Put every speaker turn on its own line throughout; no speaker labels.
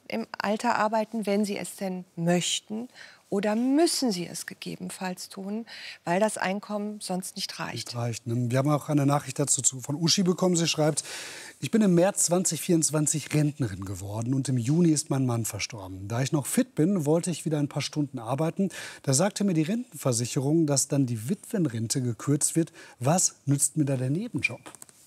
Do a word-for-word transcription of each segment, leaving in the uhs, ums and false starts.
im Alter arbeiten, wenn sie es denn möchten? Oder müssen sie es gegebenenfalls tun, weil das Einkommen sonst nicht reicht?
Nicht reicht, ne? Wir haben auch eine Nachricht dazu von Uschi bekommen. Sie schreibt, ich bin im März zweitausendvierundzwanzig Rentnerin geworden und im Juni ist mein Mann verstorben. Da ich noch fit bin, wollte ich wieder ein paar Stunden arbeiten. Da sagte mir die Rentenversicherung, dass dann die Witwenrente gekürzt wird. Was nützt mir da der Nebenjob?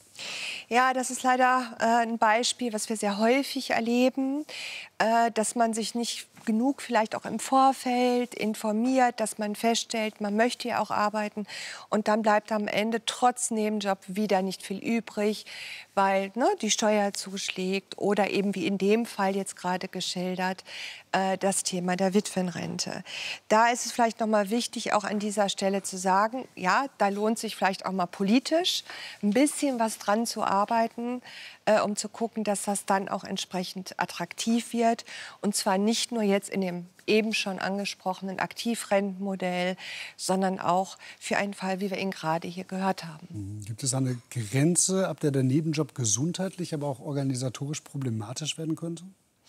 Ja, das ist leider äh, ein Beispiel, was wir sehr häufig erleben, äh, dass man sich nicht genug vielleicht auch im Vorfeld informiert, dass man feststellt, man möchte ja auch arbeiten und dann bleibt am Ende trotz Nebenjob wieder nicht viel übrig, weil ne, die Steuer zuschlägt oder eben wie in dem Fall jetzt gerade geschildert, äh, das Thema der Witwenrente. Da ist es vielleicht noch mal wichtig, auch an dieser Stelle zu sagen, ja, da lohnt sich vielleicht auch mal politisch ein bisschen was dran zu arbeiten, äh, um zu gucken, dass das dann auch entsprechend attraktiv wird. Und zwar nicht nur jetzt in dem eben schon angesprochenen Aktivrentenmodell, sondern auch für einen Fall, wie wir ihn gerade hier gehört haben.
Gibt es eine Grenze, ab der der Nebenjob gesundheitlich, aber auch organisatorisch problematisch werden könnte?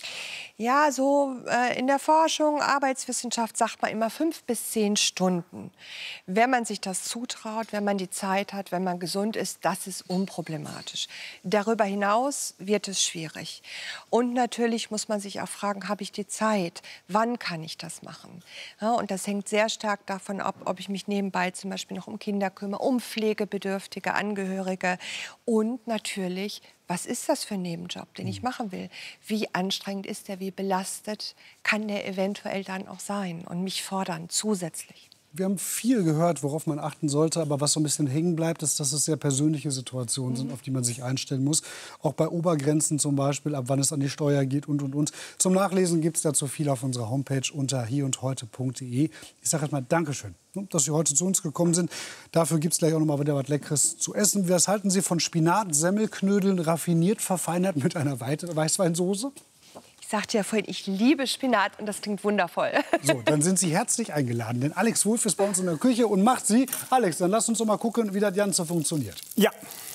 Ja, so äh, in der Forschung, Arbeitswissenschaft sagt man immer fünf bis zehn Stunden. Wenn man sich das zutraut, wenn man die Zeit hat, wenn man gesund ist, das ist unproblematisch. Darüber hinaus wird es schwierig. Und natürlich muss man sich auch fragen, habe ich die Zeit? Wann kann ich das machen? Ja, und das hängt sehr stark davon ab, ob ich mich nebenbei zum Beispiel noch um Kinder kümmere, um pflegebedürftige Angehörige und natürlich, was ist das für ein Nebenjob, den ich machen will? Wie anstrengend ist der, wie belastet kann der eventuell dann auch sein und mich fordern zusätzlich?
Wir haben viel gehört, worauf man achten sollte. Aber was so ein bisschen hängen bleibt, ist, dass es sehr persönliche Situationen sind, auf die man sich einstellen muss. Auch bei Obergrenzen zum Beispiel, ab wann es an die Steuer geht und, und, und. Zum Nachlesen gibt es dazu viel auf unserer Homepage unter hier und heute punkt de. Ich sage erst mal Dankeschön, dass Sie heute zu uns gekommen sind. Dafür gibt es gleich auch noch mal wieder was Leckeres zu essen. Was halten Sie von Spinat, Semmelknödeln, raffiniert verfeinert mit einer Weißweinsoße?
Ich sagte ja vorhin, ich liebe Spinat und das klingt wundervoll.
So, dann sind Sie herzlich eingeladen, denn Alex Wulff ist bei uns in der Küche und macht sie. Alex, dann lass uns doch mal gucken, wie das Ganze funktioniert.
Ja.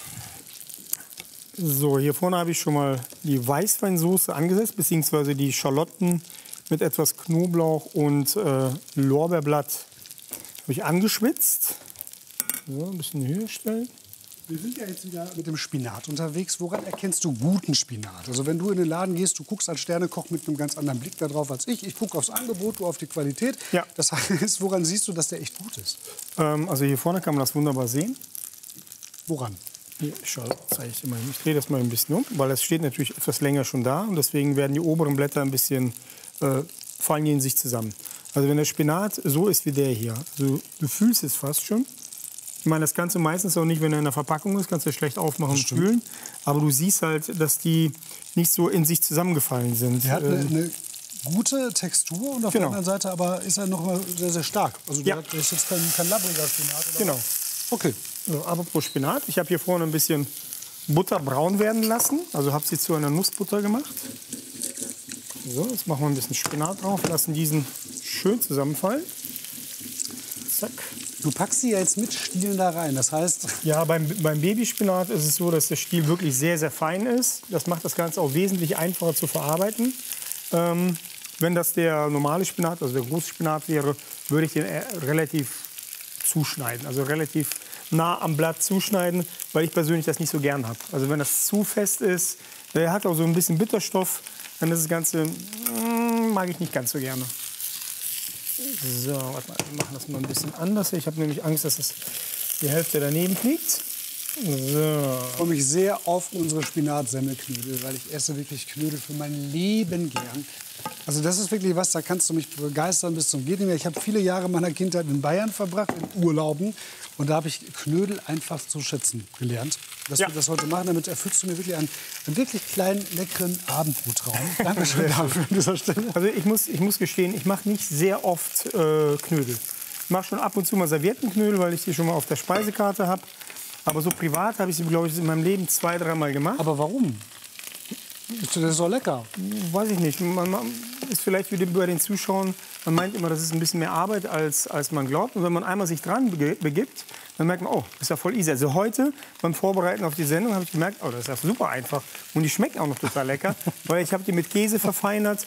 So, hier vorne habe ich schon mal die Weißweinsoße angesetzt, beziehungsweise die Schalotten mit etwas Knoblauch und äh, Lorbeerblatt habe ich angeschwitzt. So, ein bisschen höher stellen.
Wir sind ja jetzt wieder mit dem Spinat unterwegs. Woran erkennst du guten Spinat? Also wenn du in den Laden gehst, du guckst als Sternekoch mit einem ganz anderen Blick darauf als ich. Ich gucke aufs Angebot, du auf die Qualität.
Ja.
Das heißt, woran siehst du, dass der echt gut ist?
Ähm, also hier vorne kann man das wunderbar sehen.
Woran?
Hier, schau, zeige ich dir mal. Ich drehe das mal ein bisschen um, weil es steht natürlich etwas länger schon da. Und deswegen werden die oberen Blätter ein bisschen, äh, fallen die in sich zusammen. Also wenn der Spinat so ist wie der hier, also du fühlst es fast schon. Ich meine, das kannst du meistens auch nicht, wenn er in der Verpackung ist, kannst du schlecht aufmachen und fühlen. Aber du siehst halt, dass die nicht so in sich zusammengefallen sind.
Der hat eine, eine gute Textur und auf
Genau.
der anderen Seite aber ist er noch mal sehr, sehr stark. Also der,
Ja.
hat, der ist jetzt kein, kein labbriger Spinat. Oder?
Genau.
Okay.
So, apropos Spinat. Ich habe hier vorne ein bisschen Butter braun werden lassen. Also habe sie zu einer Nussbutter gemacht. So, jetzt machen wir ein bisschen Spinat drauf, lassen diesen schön zusammenfallen. Zack.
Du packst sie ja jetzt mit Stielen da rein. Das heißt,
Ja, beim, beim Babyspinat ist es so, dass der Stiel wirklich sehr, sehr fein ist. Das macht das Ganze auch wesentlich einfacher zu verarbeiten. Ähm, wenn das der normale Spinat, also der große Spinat wäre, würde ich den eher relativ zuschneiden. Also relativ nah am Blatt zuschneiden, weil ich persönlich das nicht so gern habe. Also wenn das zu fest ist, der hat auch so ein bisschen Bitterstoff, dann ist das Ganze, mm, mag ich nicht ganz so gerne. So, warte mal, wir machen das mal ein bisschen anders. Ich habe nämlich Angst, dass es die Hälfte daneben fliegt. So.
Ich freue mich sehr auf unsere Spinat-Semmelknödel, weil ich esse wirklich Knödel für mein Leben gern. Also das ist wirklich was, da kannst du mich begeistern bis zum geht nicht mehr. Ich habe viele Jahre meiner Kindheit in Bayern verbracht, in Urlauben. Und da habe ich Knödel einfach zu schätzen gelernt. Dass
Ja.
wir das heute machen, damit erfüllst du mir wirklich einen, einen wirklich kleinen, leckeren Abendbrutraum. Dankeschön dafür an dieser Stelle.
Also ich muss, ich muss gestehen, ich mache nicht sehr oft äh, Knödel. Ich mache schon ab und zu mal Serviettenknödel, weil ich die schon mal auf der Speisekarte habe. Aber so privat habe ich sie, glaube ich, in meinem Leben zwei, dreimal gemacht.
Aber warum? Das ist doch lecker.
Weiß ich nicht. Man, man ist vielleicht wie bei den Zuschauern, man meint immer, das ist ein bisschen mehr Arbeit, als, als man glaubt. Und wenn man einmal sich dran begibt, dann merkt man, oh, das ist ja voll easy. Also heute beim Vorbereiten auf die Sendung habe ich gemerkt, oh, das ist ja super einfach. Und die schmecken auch noch total lecker, weil ich habe die mit Käse verfeinert